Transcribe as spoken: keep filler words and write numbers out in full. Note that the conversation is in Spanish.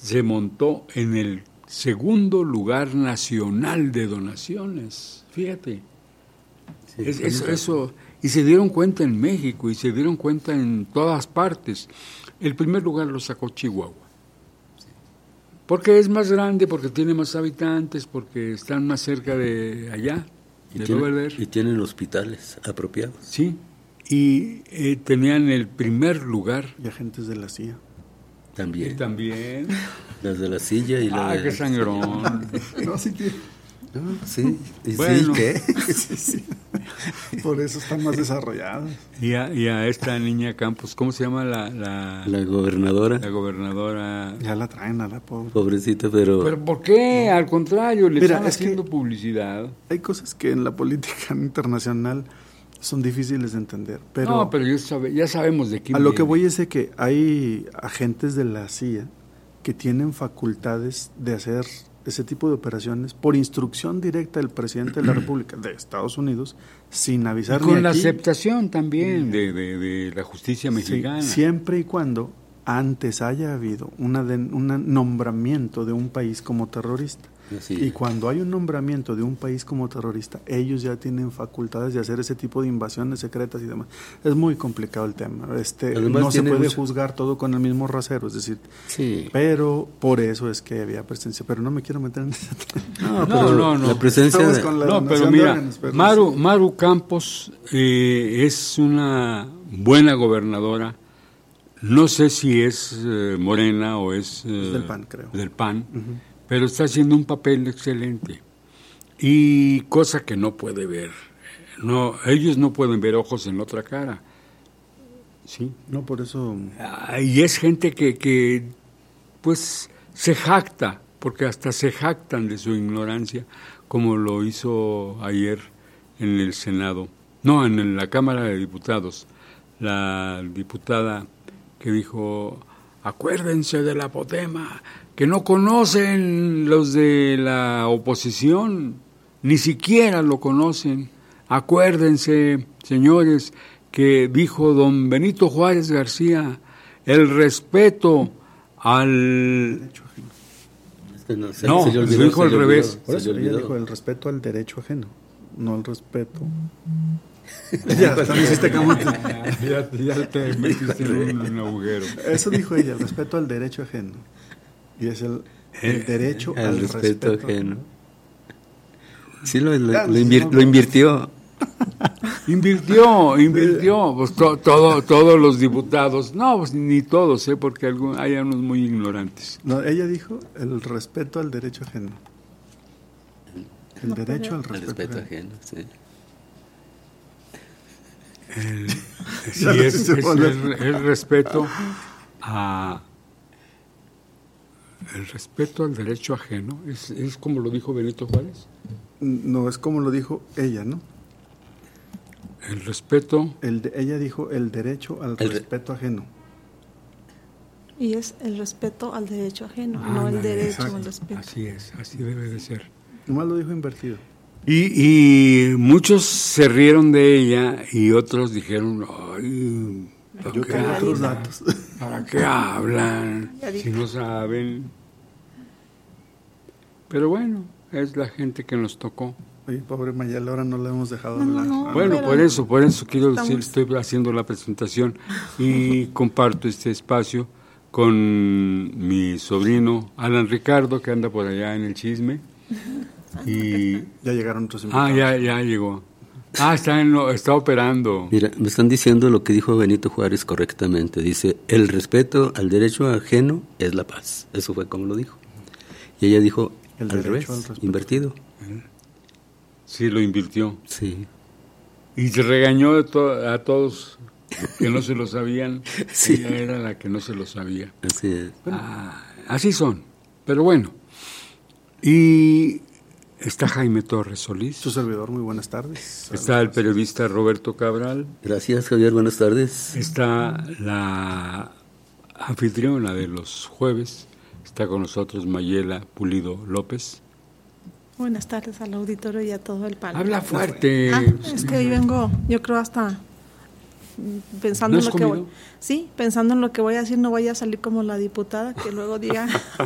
se montó en el segundo lugar nacional de donaciones. Fíjate. Sí, es, eso, eso, y se dieron cuenta en México y se dieron cuenta en todas partes. El primer lugar lo sacó Chihuahua. Sí. Porque es más grande, porque tiene más habitantes, porque están más cerca de allá. Y, tiene, y tienen hospitales apropiados. Sí, y eh, tenían el primer lugar. Y agentes de la C I A. También. Y también. Las de la silla y la ah, de... qué sangrón. No, sí que... No, sí. ¿Y bueno. sí qué? Sí, sí. Por eso están más desarrollados. Y a, y a esta niña Campos, ¿cómo se llama la, la... La gobernadora. La gobernadora. Ya la traen a la pobre. Pobrecita, pero... ¿Pero por qué? Al contrario, le Mira, están es haciendo que publicidad. Hay cosas que en la política internacional son difíciles de entender. Pero no, pero yo sabe, ya sabemos de quién a lo viene. que voy es de que hay agentes de la C I A que tienen facultades de hacer ese tipo de operaciones por instrucción directa del presidente de la República de Estados Unidos, sin avisar y con ni la aquí, aceptación también de, de, de la justicia mexicana. Sí, siempre y cuando antes haya habido una de, un nombramiento de un país como terrorista. Sí. Y cuando hay un nombramiento de un país como terrorista, ellos ya tienen facultades de hacer ese tipo de invasiones secretas y demás. Es muy complicado el tema. Este, Además, no se puede mucho... juzgar todo con el mismo rasero, es decir, sí. pero por eso es que había presencia. Pero no me quiero meter en ese tema. No, no, no, no. La presencia de... con la no, pero mira, órganos, pero Maru, sí. Maru Campos eh, es una buena gobernadora. No sé si es eh, morena o es... Eh, es del P A N, creo. Del P A N. Uh-huh. Pero está haciendo un papel excelente. Y cosa que no puede ver. No, ellos no pueden ver ojos en otra cara. ¿Sí? No, por eso... Ah, y es gente que, que, pues, se jacta, porque hasta se jactan de su ignorancia, como lo hizo ayer en el Senado. No, en la Cámara de Diputados. La diputada que dijo, acuérdense de la Apotema, que no conocen los de la oposición, ni siquiera lo conocen. Acuérdense, señores, que dijo don Benito Juárez García, el respeto al... Este no, se no se olvidó, dijo al revés. Por eso ella dijo el respeto al derecho ajeno, no el respeto... ya, también hiciste camote. ya, ya te metiste en un agujero. Eso dijo ella, el respeto al derecho ajeno. Y es el, el derecho el al respeto, respeto ajeno. Sí, lo, lo, lo, invir, lo invirtió. Invirtió, invirtió. Pues to, todo, todos los diputados, no, pues ni todos, ¿eh? Porque algún, hay unos muy ignorantes. No, ella dijo el respeto al derecho ajeno. El derecho al respeto, el respeto ajeno. ajeno, sí. El, sí, es, es el, el respeto a el respeto al derecho ajeno es, es como lo dijo Benito Juárez. No, es como lo dijo ella, ¿no? El respeto. El de, ella dijo el derecho al el respeto re... ajeno. Y es el respeto al derecho ajeno, ah, no el derecho exacto. al respeto. Así es, así debe de ser. Nomás lo dijo invertido. Y, y muchos se rieron de ella y otros dijeron, ay, yo tengo otros datos. ¿Para qué hablan? Si no saben. Pero bueno, es la gente que nos tocó. Oye, pobre Mayela, ahora no la hemos dejado no, hablar. No, bueno, por eso, por eso quiero estamos... decir, estoy haciendo la presentación y comparto este espacio con mi sobrino Alan Ricardo, que anda por allá en el chisme. Y ya llegaron otros invitados. Ah, ya, ya llegó. Ah, está, en lo, está operando. Mira, me están diciendo lo que dijo Benito Juárez correctamente. Dice, el respeto al derecho ajeno es la paz. Eso fue como lo dijo. Y ella dijo, el al revés, al invertido. Sí, lo invirtió. Sí. Y se regañó de to- a todos que no se lo sabían. Sí. Ella era la que no se lo sabía. Así es. Ah, así son. Pero bueno. Y... está Jaime Torres Solís. Su servidor, muy buenas tardes. Está el periodista Roberto Cabral. Gracias, Javier, buenas tardes. Está la anfitriona de los jueves. Está con nosotros Mayela Pulido López. Buenas tardes al auditorio y a todo el panel. Habla fuerte. Ah, es que hoy vengo, yo creo hasta pensando ¿No en lo comido? que voy. Sí, pensando en lo que voy a decir, no vaya a salir como la diputada que luego diga